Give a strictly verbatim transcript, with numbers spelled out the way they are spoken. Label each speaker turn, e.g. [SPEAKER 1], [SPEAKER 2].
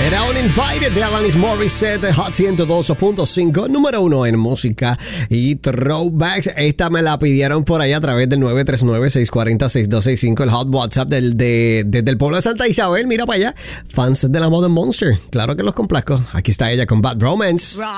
[SPEAKER 1] Era Uninvited de Alanis Morissette, Hot ciento dos punto cinco, número uno en música y throwbacks. Esta me la pidieron por ahí a través del nueve tres nueve, seis cuatro cero, seis dos seis cinco, el hot WhatsApp del, de, desde el pueblo de Santa Isabel. Mira para allá, fans de la Modern Monster. Claro que los complazco. Aquí está ella con Bad Romance.